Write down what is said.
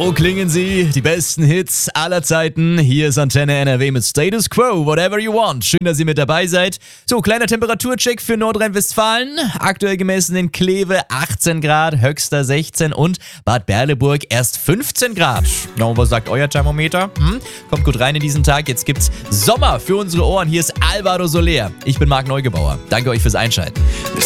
So klingen sie, die besten Hits aller Zeiten. Hier ist Antenne NRW mit Status Quo, whatever you want. Schön, dass ihr mit dabei seid. So, kleiner Temperaturcheck für Nordrhein-Westfalen. Aktuell gemessen in Kleve 18 Grad, Höxter 16 und Bad Berleburg erst 15 Grad. Na, und was sagt euer Thermometer? Kommt gut rein in diesen Tag. Jetzt gibt's Sommer für unsere Ohren. Hier ist Alvaro Soler. Ich bin Marc Neugebauer. Danke euch fürs Einschalten.